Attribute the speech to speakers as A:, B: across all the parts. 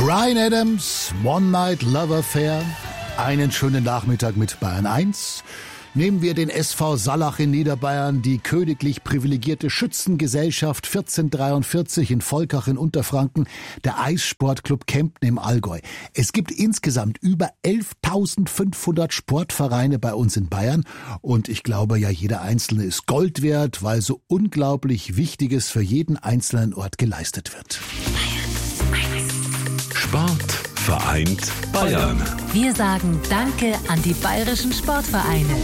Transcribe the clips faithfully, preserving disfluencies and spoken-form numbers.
A: Bryan Adams, One Night Love Affair. Einen schönen Nachmittag mit Bayern eins. Nehmen wir den S V Sallach in Niederbayern, die königlich privilegierte Schützengesellschaft vierzehnhundertdreiundvierzig in Volkach in Unterfranken, der Eissportclub Kempten im Allgäu. Es gibt insgesamt über elftausendfünfhundert Sportvereine bei uns in Bayern und ich glaube ja, jeder einzelne ist Gold wert, weil so unglaublich Wichtiges für jeden einzelnen Ort geleistet wird.
B: Sport vereint Bayern.
C: Wir sagen Danke an die bayerischen Sportvereine.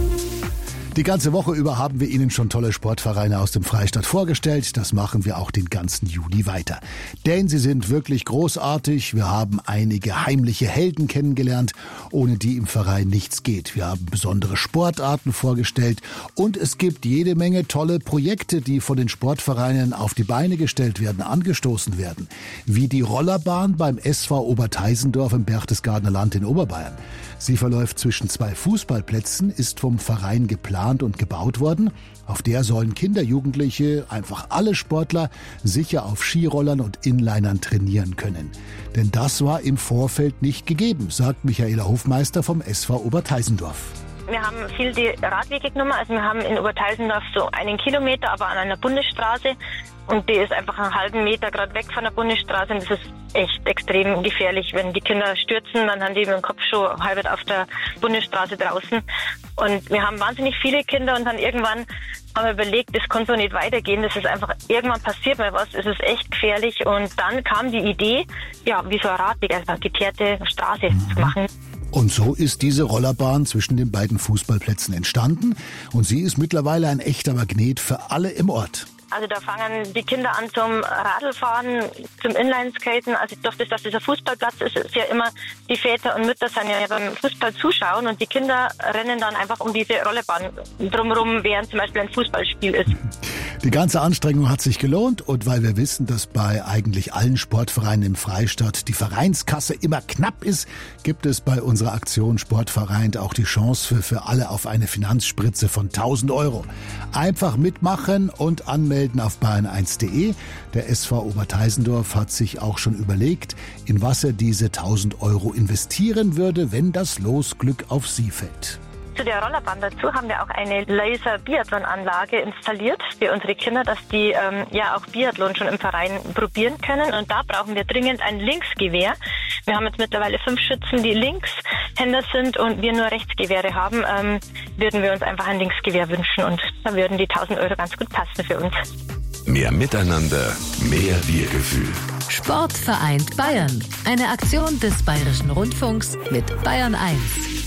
A: Die ganze Woche über haben wir Ihnen schon tolle Sportvereine aus dem Freistaat vorgestellt. Das machen wir auch den ganzen Juli weiter. Denn sie sind wirklich großartig. Wir haben einige heimliche Helden kennengelernt, ohne die im Verein nichts geht. Wir haben besondere Sportarten vorgestellt und es gibt jede Menge tolle Projekte, die von den Sportvereinen auf die Beine gestellt werden, angestoßen werden. Wie die Rollerbahn beim S V Oberteisendorf im Berchtesgadener Land in Oberbayern. Sie verläuft zwischen zwei Fußballplätzen, ist vom Verein geplant und gebaut worden. Auf der sollen Kinder, Jugendliche, einfach alle Sportler sicher auf Skirollern und Inlinern trainieren können. Denn das war im Vorfeld nicht gegeben, sagt Michaela Hofmeister vom S V Oberteisendorf.
D: Wir haben viel die Radwege genommen, also wir haben in Oberteisendorf so einen Kilometer, aber an einer Bundesstraße. Und die ist einfach einen halben Meter gerade weg von der Bundesstraße und das ist echt extrem gefährlich. Wenn die Kinder stürzen, dann haben die mit dem Kopf schon halb auf der Bundesstraße draußen. Und wir haben wahnsinnig viele Kinder und dann irgendwann haben wir überlegt, das kann so nicht weitergehen. Das ist einfach, irgendwann passiert mal was, es ist echt gefährlich. Und dann kam die Idee, ja, wie so ein Radweg, also eine geteerte Straße mhm. zu machen.
A: Und so ist diese Rollerbahn zwischen den beiden Fußballplätzen entstanden. Und sie ist mittlerweile ein echter Magnet für alle im Ort.
D: Also da fangen die Kinder an zum Radlfahren, zum Inlineskaten. Also durch das, dass dieser Fußballplatz ist, ist ja immer, die Väter und Mütter sind ja beim Fußball zuschauen und die Kinder rennen dann einfach um diese Rollebahn drumherum, während zum Beispiel ein Fußballspiel ist.
A: Die ganze Anstrengung hat sich gelohnt und weil wir wissen, dass bei eigentlich allen Sportvereinen im Freistaat die Vereinskasse immer knapp ist, gibt es bei unserer Aktion Sportvereint auch die Chance für, für alle auf eine Finanzspritze von tausend Euro. Einfach mitmachen und anmelden auf bayern eins punkt de. Der S V Oberteisendorf hat sich auch schon überlegt, in was er diese tausend Euro investieren würde, wenn das Losglück auf sie fällt.
D: Zu der Rollerbahn dazu haben wir auch eine Laser-Biathlon-Anlage installiert für unsere Kinder, dass die ähm, ja auch Biathlon schon im Verein probieren können. Und da brauchen wir dringend ein Linksgewehr. Wir haben jetzt mittlerweile fünf Schützen, die Linkshänder sind und wir nur Rechtsgewehre haben. Ähm, würden wir uns einfach ein Linksgewehr wünschen und da würden die tausend Euro ganz gut passen für uns.
B: Mehr Miteinander, mehr Wir-Gefühl.
C: Sport vereint Bayern. Eine Aktion des Bayerischen Rundfunks mit Bayern eins.